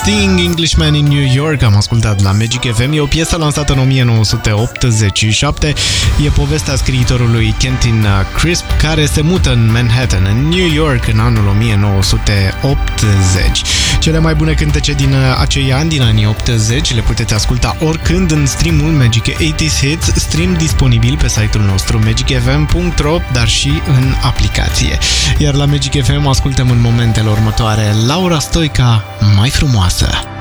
Sting, Englishman in New York, am ascultat la Magic FM. E o piesă lansată în 1987. E povestea scriitorului Quentin Crisp, care se mută în Manhattan, în New York, în anul 1980. Cele mai bune cântece din acei ani, din anii 80, le puteți asculta oricând în streamul Magic 80s Hits, stream disponibil pe site-ul nostru magicfm.ro, dar și în aplicație. Iar la Magic FM ascultăm în momentele următoare Laura Stoica, Mai frumoasă.